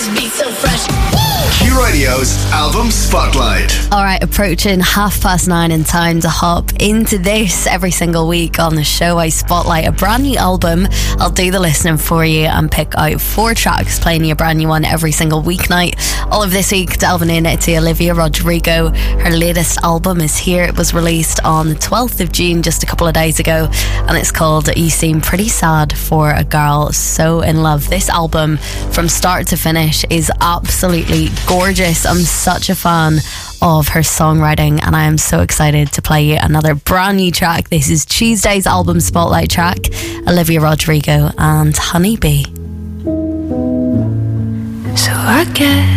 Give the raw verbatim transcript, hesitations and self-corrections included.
beat so fresh. Q Radio's Album Spotlight. Alright, approaching half past nine and time to hop into this. Every single week on the show I spotlight a brand new album. I'll do the listening for you and pick out four tracks, playing you a brand new one every single weeknight. All of this week delving in to Olivia Rodrigo. Her latest album is here. It was released on the twelfth of June, just a couple of days ago, and it's called You Seem Pretty Sad for a Girl So In Love. This album from start to finish is absolutely gorgeous. I'm such a fan of her songwriting, and I am so excited to play you another brand new track. This is Tuesday's album spotlight track, Olivia Rodrigo and Honeybee. So I guess